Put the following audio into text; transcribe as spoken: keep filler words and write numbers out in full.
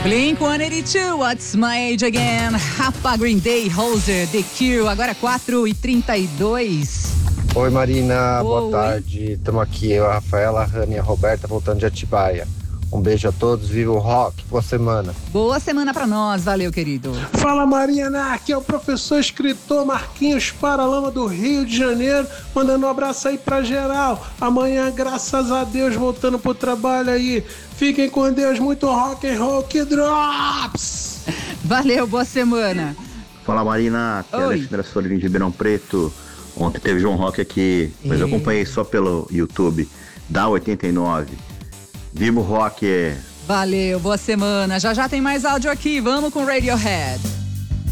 Blink one eighty-two, What's My Age Again? Rafa, Green Day, Hoser, The Cure, agora quatro e trinta e dois. Oi Marina, Oi. boa tarde. Estamos aqui, eu, a Rafaela, a Rani e a Roberta voltando de Atibaia. Um beijo a todos, viva o rock, boa semana. Boa semana pra nós, valeu, querido. Fala Marina, aqui é o professor escritor Marquinhos Paralama do Rio de Janeiro, mandando um abraço aí pra geral. Amanhã, graças a Deus, voltando pro trabalho aí. Fiquem com Deus, muito rock and roll, que drops! Valeu, boa semana. Fala Marina, aqui é Oi. Alexandre Solim de Ribeirão Preto. Ontem teve João Rock aqui, mas eu E- acompanhei só pelo YouTube, da oitenta e nove. Viva o rock! Valeu, boa semana. Já já tem mais áudio aqui, vamos com Radiohead.